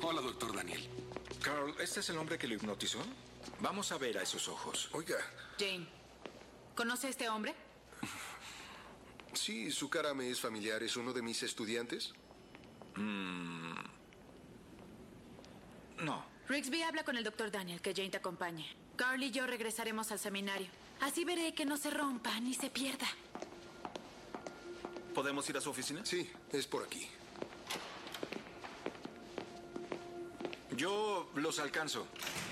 Hola, doctor Daniel. Carl, ¿este es el hombre que lo hipnotizó? Vamos a ver a esos ojos. Oiga, Jane, ¿conoce a este hombre? sí, su cara me es familiar. ¿Es uno de mis estudiantes? No. Rigsby, habla con el doctor Daniel, que Jane te acompañe. Carl y yo regresaremos al seminario. Así veré que no se rompa ni se pierda. ¿Podemos ir a su oficina? Sí, es por aquí. Yo los alcanzo.